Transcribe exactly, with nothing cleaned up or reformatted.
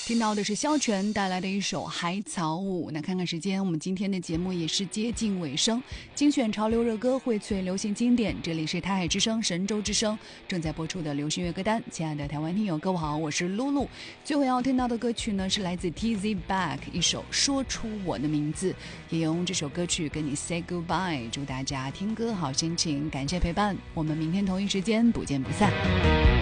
听到的是萧全带来的一首海草舞。那看看时间，我们今天的节目也是接近尾声，精选潮流热歌，荟萃流行经典，这里是台海之声神州之声正在播出的流行乐歌单。亲爱的台湾听友各位好，我是露露。最后要听到的歌曲呢，是来自 T Z Back 一首说出我的名字，也用这首歌曲跟你 say goodbye， 祝大家听歌好心情，感谢陪伴，我们明天同一时间不见不散。